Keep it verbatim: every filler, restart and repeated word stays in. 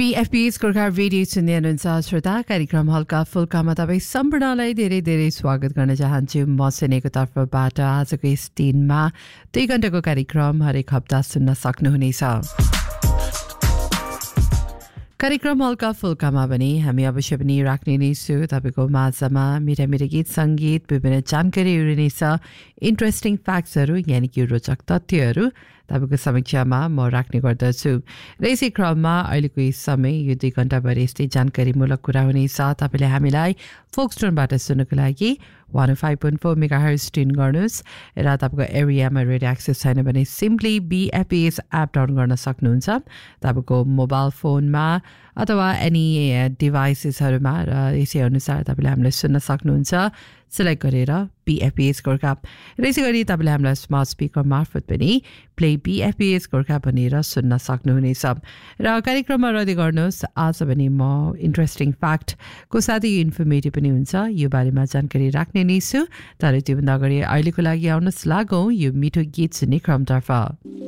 बीएफपीएस Gorkha radio सुन्दै हुनुहुन्छ श्रोता कार्यक्रम हल्का फुल्कामा तपाईँ सम्पूर्णलाई धेरै धेरै स्वागत गर्न चाहन्छु म सेनेको तर्फबाट आजको यस दिनमा दुई घण्टाको कार्यक्रम हरेक हप्ता सुन्न सक्नुहुनेछ कार्यक्रम हल्का फुल्कामा पनि हामी अवश्य पनि राख्ने नै छु तपाईँको माझमा मिठा मिठा गीत सङ्गीत विभिन्न जानकारीहरू नै छ इन्ट्रेस्टिङ फ्याक्ट्सहरू यानि कि रोचक तथ्यहरू तपाईँको समीक्षामा म राख्ने गर्दछु र यसै क्रममा अहिलेको यस समय यो दुई घण्टाभरि यस्तै जानकारीमूलक कुरा हुनेछ तपाईँले हामीलाई फोक्सटोनबाट सुन्नको लागि one five point four mega hertz tune गर्नुहोस् र तपाईँको एरियामा रेडियो एक्सेस छैन भने सिम्पली बीएफपीएस एप डाउन गर्न सक्नुहुन्छ तपाईँको मोबाइल फोनमा अथवा एनी डिभाइसेसहरूमा र यसै अनुसार तपाईँले हामीलाई सुन्न सक्नुहुन्छ सिलेक्ट गरेर बीएफपीएस गोर्खा र यसै गरी तपाईँले हामीलाई स्मार्ट स्पिकर मार्फत पनि प्ले बीएफपीएस गोर्खा भनेर सुन्न सक्नुहुनेछ र कार्यक्रममा रहँदै गर्नुहोस् आज भने म इन्ट्रेस्टिङ फ्याक्टको साथै इन्फर्मेटिभ पनि हुन्छ यो बारेमा जानकारी राख्ने नै छु तर त्योभन्दा अगाडि अहिलेको लागि आउनुहोस् लागौँ यो मिठो गीत सुन्ने क्रमतर्फ